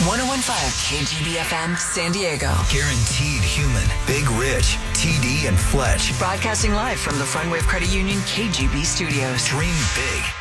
101.5 KGBFM San Diego. Guaranteed human. Big Rich, TD, and Fletch. Broadcasting live from the Frontwave Credit Union KGB studios. Dream big.